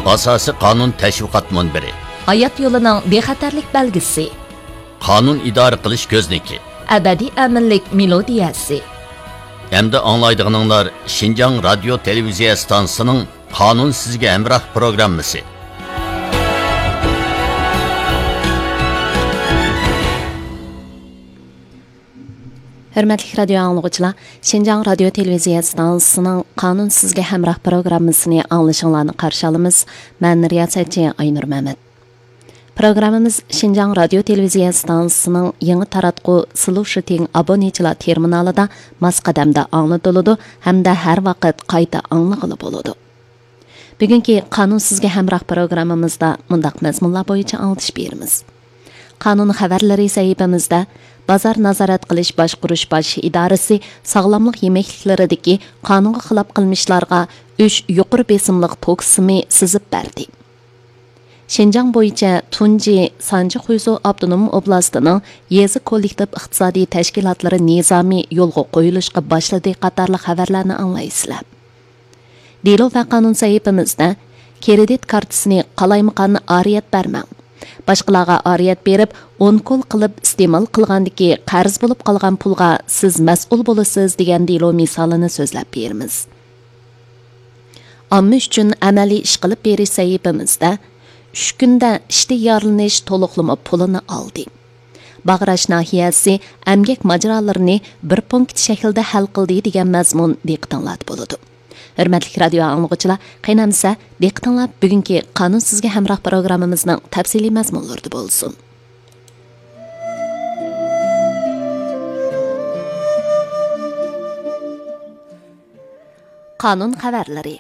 Asosiy qonun tashviqot munbiri. Hayot yo'lining bexatarlik belgisi. Qonun idora qilish ko'zniki. Abadiy aminlik melodiyasi. Hamda anglaydiganlar Şinjan radio televiziya stansiyasining Qonun sizga hamroh programmasi. Hörmətli radio anlıqçılar, Şinjan radio televiziya stansiyasının Qanun sizga hamroh programmasını anglashinglarni qarshi olamiz. Men riyosatchi Aynur Mehmet. Programmamiz Şinjan radio televiziya stansiyasining yangi taratqu Slushting abonechilar terminalida masqadamda anglatiladi hamda har vaqt qayta anglag'ili bo'ladi. Bugungi Qanun sizga hamroh programmamizda mundaq mazmunlar bo'yicha anglatish beramiz. Qanun xabarlari sahifamizda Bazar nazorat qilish boshqarish bosh idorasi sog'lomlik yemekliklaridagi qonunga xilof qilmishlarga 3 yuqori besimliq toksimi sizib berdi. Şinjan bo'yicha Tunji Sanji Xuyzu Abdunum oblastining yezi kollektiv iqtisodiy tashkilotlari nizami yo'lga qo'yilishga boshladi qatorli xabarlarni anglaysizlar. Delo va qonun sahifamizda kredit kartasini qalaymaqanni ariyat bermang. Başqalarga ariyat berib, 10 kol qilib iste'mol qilgandiki qarz bo'lib qolgan pulga siz mas'ul bo'lasiz degan delo misolini so'zlab beramiz. Amma uchun amaliy ish qilib berish sahifamizda 3 kunda ishda yorlanish to'liqlama pulini oldi. Bag'rash nahiyasi emgak majralarini bir punkt shaklda hal qildi degan mazmun diqqatingizda bo'ladi. Hörmətli radio anlıqçılar, qaynamsa diqqətinizlər bugünkü Qanun sizga hamroh programmamizning tafsiliy mazmunlarida bo'lsin. Qanun xabarlari.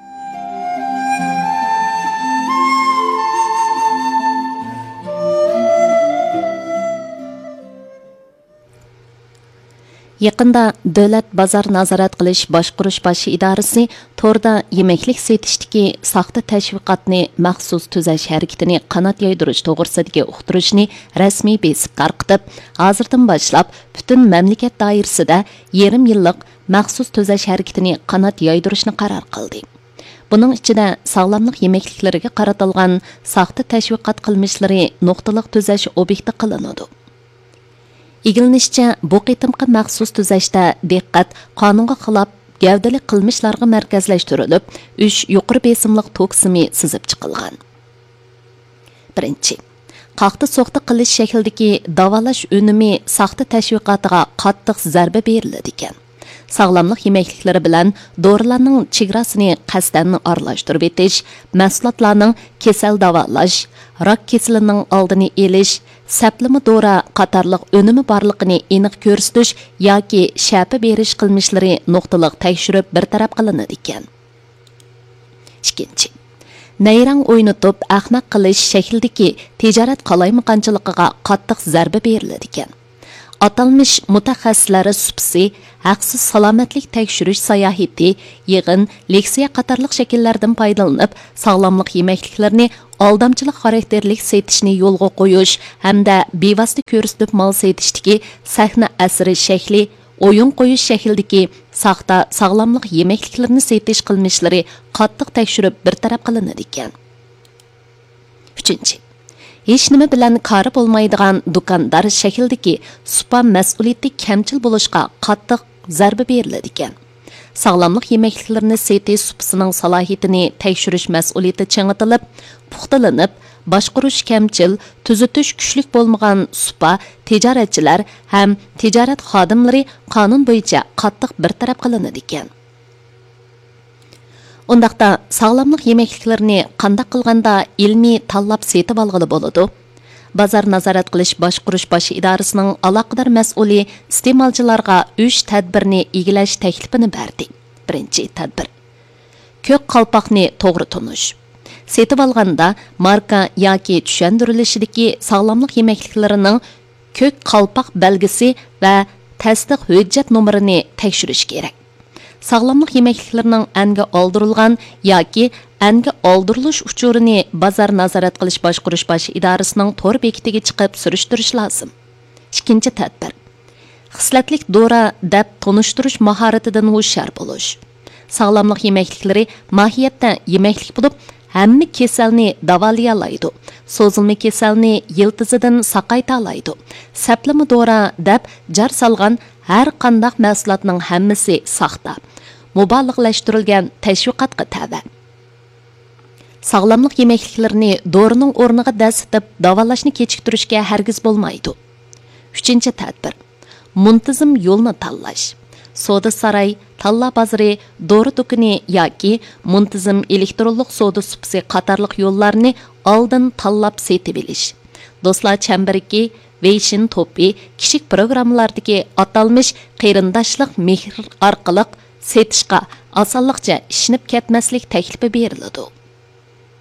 Yaqında Davlat bozor nazorat qilish boshqarish bosh idorasi torda yemeklik setishdagi saxta tashviqotni maxsus tuzash harakatini qanot yoydirish to'g'risidagi uqtirishni rasmiy besib tarqitib, hozirdan boshlab butun mamlakat doirasida yarim yillik maxsus tuzash harakatini qanot yoydirishni qaror qildi. Buning ichida sog'lomlik yemekliklariga qaratilgan saxta tashviqot qilmishlari nuqtaliq tuzash obyekti qilinadi. İgilnishcha, bu qitimqi maxsus tuzashda diqqat qonunga xilof gavdali qilmishlarga markazlashtirilib, 3 yuqori besimliq toksimi sizib chiqilgan. Birinchi, qaqti so'qti qilish shaklidagi davolash unumi saxta tashviqotiga qattiq zarba beriladi ekan. Sog'lomlik yemekliklari bilan dorilarning chegarasini qasdan aralashtirib etish, mahsulotlarning kasal davolash, rak kasalining oldini olish, saplama dora qatorliq unumi borligini aniq ko'rsatish yoki shapi berish qilmishlari nuqtaliq tekshirib bir taraf qilinadi ekan. Ikkinchi, nayrang o'ynatib ahmoq qilish shaklidagi tijorat qalaymaqonchiligiga qattiq zarba beriladi ekan. Atalmış mutaxassislari supsi, haqsiz salomatlik tekshirish sayohati, yig'in, leksiya qatorliq shakllardan foydalanib, sog'lomlik yemekliklarini aldamchilik xarakterlik setishni yo'lga qo'yish hamda bevosita ko'rsatib mol setishdagi sahna asri shakli, o'yin qo'yish shaklidagi saxta sog'lomlik yemekliklarini setish qilmishlari qattiq tekshirib bir taraf qilinadi ekan. 3. Hech nima bilan kori bo'lmaydigan do'kondor shakldagi supa mas'uliyati kamchil bo'lishga qattiq zarba beriladi ekan. Sog'lomlik yemekliklarini setish supasining salohiyatini tekshirish mas'uliyati chang'itilib, puxtalanib, boshqarish kamchil, tuzitish kuchlik bo'lmagan supa tijoratchilar ham tijorat xodimlari qonun bo'yicha qattiq bir taraf qilinadi ekan. Undaqda sog'lomlik yemekliklarini qanday qilganda ilmiy tanlab setib olg'ili bo'ladi. Bozor nazorat qilish boshqarish bosh idorasining aloqador mas'uli iste'molchilarga 3 tadbirni egilash taklifini berdi. Birinchi tadbir: ko'k qalpoqni to'g'ri tunish. Setib olganda marka yoki tushuntirilishidagi sog'lomlik yemekliklarining ko'k qalpoq belgisi va tasdiq hujjat nomerini tekshirish kerak. Sog'lomlik yemekliklarining anga oldirilgan yoki anga oldirilish uchurini bozor nazorat qilish boshqarish bosh idorasining to'r bekitiga chiqib surishtirish lozim. Ikkinchi tadbir: xislatlik dora deb tonishtirish mahoratidan hushyor bo'lish. Sog'lomlik yemekliklari mohiyatda yemeklik bo'lib, hamma kasalni davolay oladi. So'zilma kasalni yiltizidan saqayta oladi. Saplama dora deb jar solgan har qanday mahsulotning hammasi saxta. Muballiqlashtirilgan tashviqotga tava. Sağlamlıq yemekliklerini doğrunun o'rniga dasitib davolashni kechiktirishga hargiz bo'lmaydi. 3-chi tadbir. Muntizim yo'lni tanlash. Soda saray, talla bozori, dori do'koni yoki muntizim elektronlik soda supisi qatorliq yo'llarni oldin tanlab setib olish. Do'stlar chambariki, Veyshin to'pi, kichik programmalardagi atalmish qarindoshlik mehr orqali setishga osonlikcha ishinib ketmaslik taklifi beriladi.